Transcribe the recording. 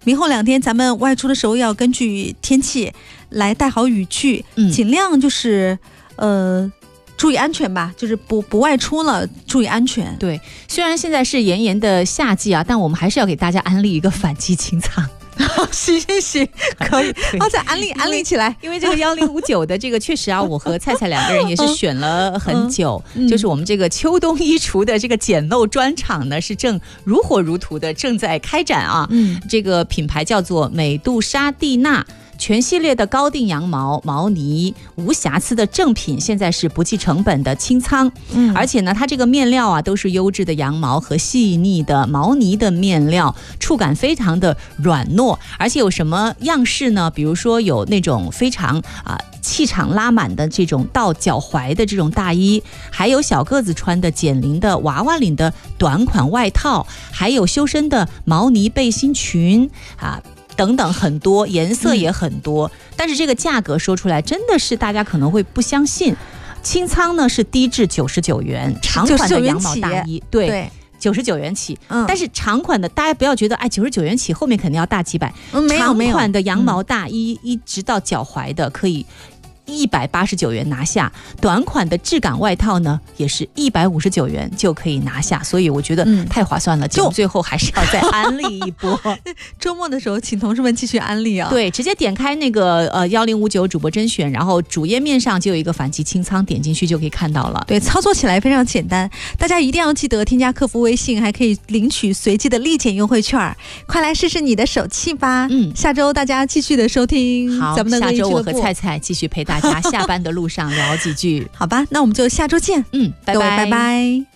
明后2天咱们外出的时候要根据天气来带好雨具，尽量就是注意安全吧，就是不外出了，注意安全。 对，虽然现在是炎炎的夏季啊，但我们还是要给大家安利一个反季清仓。 行，可以，再安利起来。 因为这个1059的这个确实啊，我和菜菜2个人也是选了很久，就是我们这个秋冬衣橱的这个简陋专场呢，是正如火如荼的正在开展啊。这个品牌叫做美杜莎蒂娜。全系列的高定羊毛毛呢无瑕疵的正品，现在是不计成本的清仓。而且呢，它这个面料啊都是优质的羊毛和细腻的毛呢的面料，触感非常的软糯。而且有什么样式呢？比如说有那种非常气场拉满的这种到脚踝的这种大衣，还有小个子穿的减龄的娃娃领的短款外套，还有修身的毛呢背心裙等等，很多颜色也很多，但是这个价格说出来真的是大家可能会不相信。清仓呢是低至99元，长款的羊毛大衣，对，99元起。但是长款的大家不要觉得99元起后面肯定要大几百，长款的羊毛大衣一直到脚踝的可以189元拿下，短款的质感外套呢也是159元就可以拿下，所以我觉得太划算了。节目最后还是要再安利一波。 周末的时候请同事们继续安利啊。 对，直接点开那个1059主播甄选，然后主页面上就有一个反季清仓，点进去就可以看到了。 对，操作起来非常简单，大家一定要记得添加客服微信，还可以领取随机的立减优惠券，快来试试你的手气吧。下周大家继续的收听咱们的下周我和菜菜继续陪大家下班的路上聊几句。 好吧，那我们就下周见。 拜拜。 拜拜。